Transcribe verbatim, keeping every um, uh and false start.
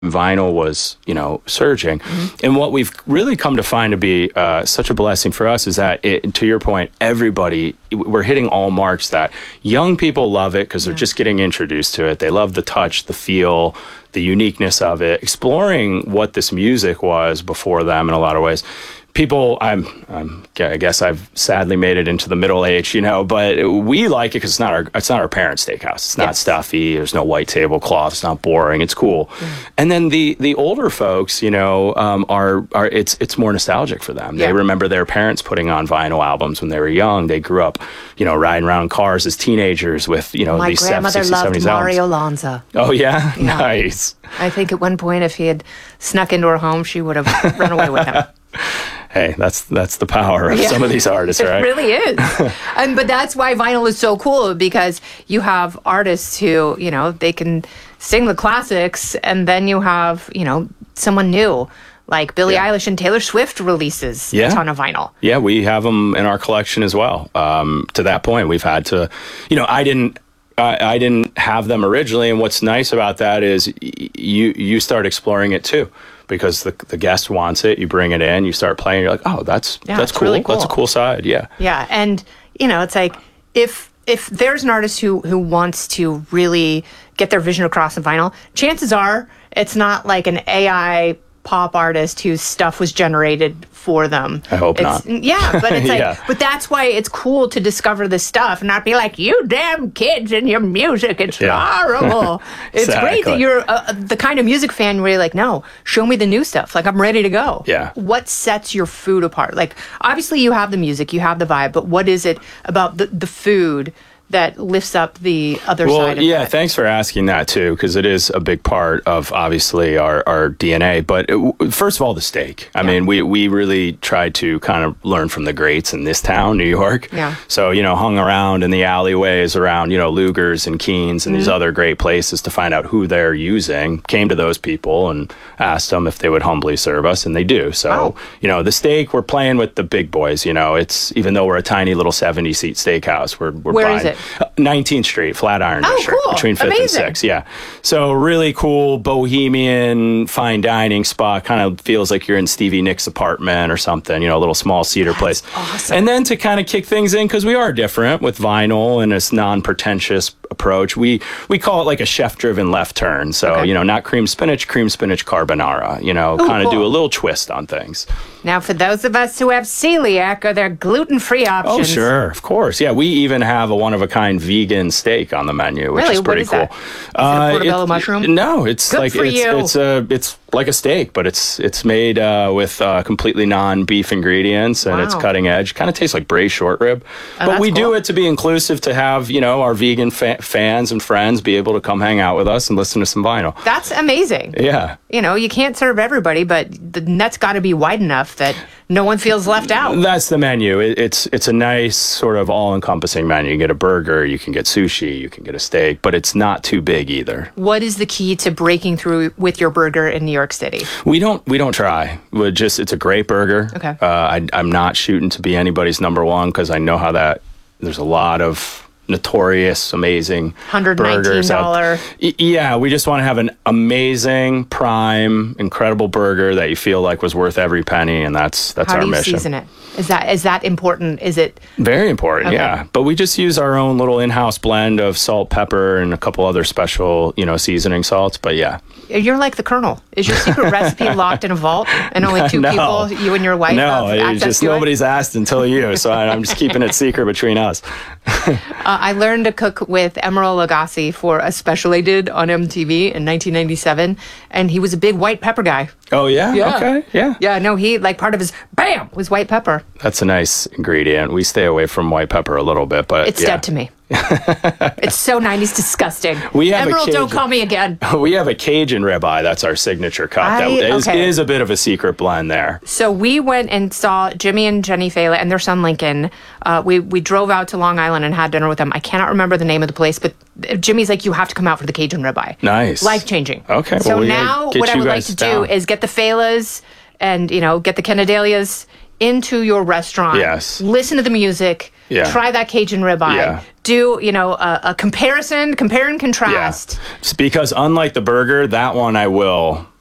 vinyl was, you know, surging. Mm-hmm. And what we've really come to find to be uh, such a blessing for us is that, it, to your point, everybody, we're hitting all marks that young people love it because they're yeah. just getting introduced to it. They love the touch, the feel, the uniqueness of it, exploring what this music was before them in a lot of ways. People, I'm, I'm, I guess I've sadly made it into the middle age, you know, but we like it because it's not our, it's not our parents' steakhouse. It's not yes. stuffy. There's no white tablecloth. It's not boring. It's cool. Mm. And then the the older folks, you know, um, are are it's it's more nostalgic for them. Yeah. They remember their parents putting on vinyl albums when they were young. They grew up, you know, riding around cars as teenagers with, you know, My these grandmother sixties, loved seventies Mario albums. Lanza. Oh yeah? yeah, nice. I think at one point, if he had snuck into her home, she would have run away with him. Hey, that's that's the power of yeah. some of these artists, right? It really is. um, but that's why vinyl is so cool, because you have artists who, you know, they can sing the classics, and then you have, you know, someone new. Like Billie yeah. Eilish and Taylor Swift releases yeah. a ton of vinyl. Yeah, we have them in our collection as well. Um, to that point, we've had to, you know, I didn't I, I didn't have them originally, and what's nice about that is y- you you start exploring it too. Because the the guest wants it, you bring it in, you start playing, you're like, oh, that's yeah, that's cool. Really cool. That's a cool side, yeah. Yeah, and you know, it's like if if there's an artist who who wants to really get their vision across in vinyl, chances are it's not like an A I pop artist whose stuff was generated for them. I hope it's, not. Yeah, but it's like, yeah. but that's why it's cool to discover this stuff and not be like, you damn kids and your music, it's yeah. horrible. It's exactly. great that you're uh, the kind of music fan where you're like, no, show me the new stuff. Like, I'm ready to go. Yeah. What sets your food apart? Like, obviously you have the music, you have the vibe, but what is it about the, the food that lifts up the other well, side of yeah, that? Thanks for asking that too, because it is a big part of obviously our, our D N A. But it, first of all, the steak. I yeah. mean, we, we really tried to kind of learn from the greats in this town, New York. Yeah. So, you know, hung around in the alleyways around, you know, Luger's and Keen's and mm-hmm. these other great places to find out who they're using. Came to those people and asked them if they would humbly serve us, and they do. So, wow. you know, the steak, we're playing with the big boys. You know, it's even though we're a tiny little seventy seat steakhouse, we're, we're Where buying, is it? nineteenth Street, Flatiron oh, District, cool. between fifth Amazing. and sixth. Yeah. So really cool, bohemian, fine dining spot. Kind of feels like you're in Stevie Nicks' apartment or something, you know, a little small cedar That's place. Awesome. And then to kind of kick things in, because we are different with vinyl and this non-pretentious approach, we we call it like a chef-driven left turn. So, okay. you know, not cream spinach, cream spinach carbonara, you know, kind of cool. do a little twist on things. Now, for those of us who have celiac, are there gluten-free options? Oh, sure, of course. Yeah, we even have a one-of-a-kind vegan steak on the menu, which really? is pretty what is cool. That? Is uh, it a portobello it, mushroom? No, it's Good like for it's you. it's a it's like a steak, but it's it's made uh, with uh, completely non-beef ingredients, and wow. it's cutting edge. Kind of tastes like braised short rib, oh, but we cool. do it to be inclusive, to have, you know, our vegan fa- fans and friends be able to come hang out with us and listen to some vinyl. That's amazing. Yeah. You know, you can't serve everybody, but the net's got to be wide enough that no one feels left out. That's the menu. It, it's it's a nice sort of all-encompassing menu. You can get a burger, you can get sushi, you can get a steak, but it's not too big either. What is the key to breaking through with your burger in New York City? We don't we don't try. We're just it's a great burger. Okay. Uh, I, I'm not shooting to be anybody's number one, because I know how that there's a lot of notorious, amazing one hundred nineteen dollars burgers. Yeah, we just want to have an amazing, prime, incredible burger that you feel like was worth every penny, and that's that's How our do you mission. Season it? Is that is that important? Is it very important? Okay. Yeah, but we just use our own little in-house blend of salt, pepper, and a couple other special, you know, seasoning salts. But yeah, you're like the Colonel. Is your secret recipe locked in a vault, and only two no. people, you and your wife, no, have access just to nobody's it? asked until you. So I, I'm just keeping it secret between us. uh, I learned to cook with Emeril Lagasse for a special I did on M T V in nineteen ninety-seven, and he was a big white pepper guy. Oh yeah, yeah. Okay, yeah, yeah. No, he like part of his bam was white pepper. That's a nice ingredient. We stay away from white pepper a little bit, but it's yeah. dead to me. It's so nineties disgusting. We have Emeril, Cajun, don't call me again. We have a Cajun ribeye. That's our signature cut. I, that is, okay. is a bit of a secret blend there. So we went and saw Jimmy and Jenny Fela and their son Lincoln. Uh, we we drove out to Long Island and had dinner with them. I cannot remember the name of the place, but Jimmy's like, you have to come out for the Cajun ribeye. Nice, life changing. Okay, so well, now what I would like to down. do is get the Felas and you know get the Kennedalias into your restaurant. Yes. Listen to the music. Yeah. Try that Cajun ribeye. Yeah. Do, you know, a, a comparison, compare and contrast. Yeah. It's because unlike the burger, that one I will